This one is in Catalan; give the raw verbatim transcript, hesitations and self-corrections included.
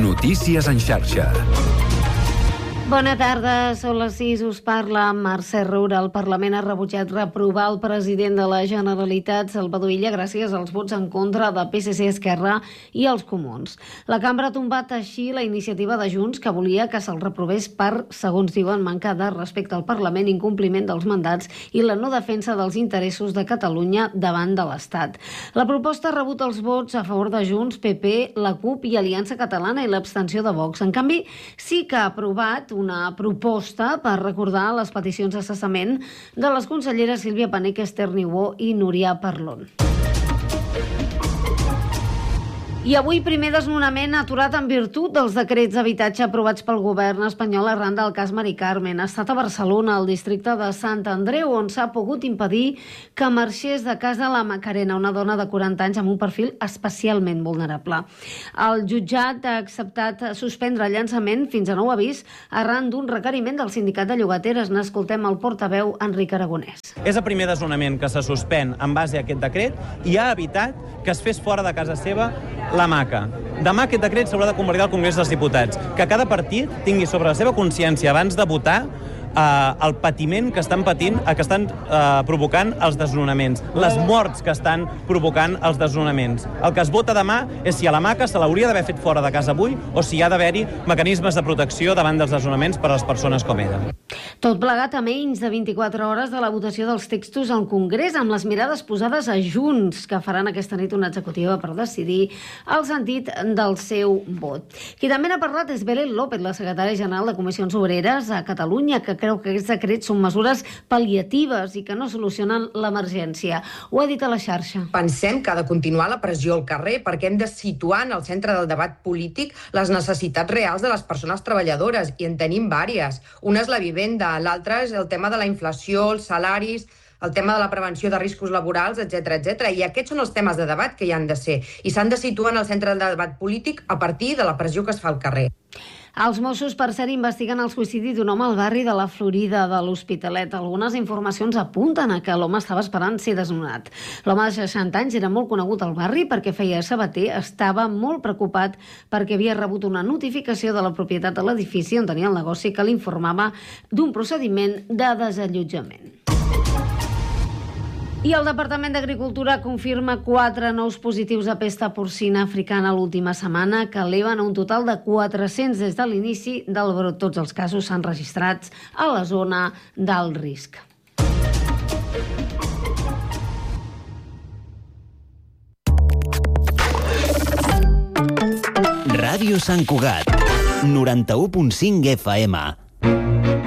Notícies en xarxa. Bona tarda, són les sis, us parla Mercè Roura. El Parlament ha rebutjat reprovar el president de la Generalitat, Salvador Illa, gràcies als vots en contra de P S C, Esquerra i els Comuns. La cambra ha tombat així la iniciativa de Junts, que volia que se'l reprovés per, segons diuen, manca de respecte al Parlament, incompliment dels mandats i la no defensa dels interessos de Catalunya davant de l'Estat. La proposta ha rebut els vots a favor de Junts, P P, la CUP i Aliança Catalana i l'abstenció de Vox. En canvi, sí que ha aprovat una proposta per recordar les peticions de cessament de les conselleres Sílvia Paneque, Esther Niubó i Núria Parlon. I avui primer desnonament aturat en virtut dels decrets d'habitatge aprovats pel govern espanyol arran del cas Mari Carmen. Ha estat a Barcelona, al districte de Sant Andreu, on s'ha pogut impedir que marxés de casa la Macarena, una dona de quaranta anys amb un perfil especialment vulnerable. El jutjat ha acceptat suspendre el llançament fins a nou avís arran d'un requeriment del sindicat de llogateres. N'escoltem el portaveu Enric Aragonès. És el primer desnonament que se suspèn en base a aquest decret i ha evitat que es fes fora de casa seva la maca. Demà aquest decret s'haurà de convalidar al Congrés dels Diputats. Que cada partit tingui sobre la seva consciència abans de votar eh, el patiment que estan patint, eh, que estan eh, provocant els desnonaments, les morts que estan provocant els desnonaments. El que es vota demà és si a la maca se l'hauria d'haver fet fora de casa avui o si hi ha d'haver-hi mecanismes de protecció davant dels desnonaments per a les persones com ella. Tot plegat a menys de vint-i-quatre hores de la votació dels textos al Congrés, amb les mirades posades a Junts, que faran aquesta nit una executiva per decidir el sentit del seu vot. Qui també n'ha parlat és Belén López, la secretària general de Comissions Obreres a Catalunya, que creu que aquests decrets són mesures pal·liatives i que no solucionen l'emergència. Ho ha dit a la xarxa. Pensem que ha de continuar la pressió al carrer perquè hem de situar en el centre del debat polític les necessitats reals de les persones treballadores, i en tenim vàries. Una és la vivenda, l'altra és el tema de la inflació, els salaris, el tema de la prevenció de riscos laborals, etcètera, etcètera. I aquests són els temes de debat que hi han de ser. I s'han de situar en el centre del debat polític a partir de la pressió que es fa al carrer. Els Mossos, per cert, investiguen el suïcidi d'un home al barri de la Florida de l'Hospitalet. Algunes informacions apunten a que l'home estava esperant ser desnonat. L'home de seixanta anys era molt conegut al barri perquè feia sabater, estava molt preocupat perquè havia rebut una notificació de la propietat de l'edifici on tenia el negoci que l'informava d'un procediment de desallotjament. I el Departament d'Agricultura confirma quatre nous positius de pesta porcina africana l'última setmana, que eleven a un total de quatre-cents des de l'inici del brot. Tots els casos s'han registrat a la zona d'alt risc. Ràdio Sant Cugat, noranta-u punt cinc F M.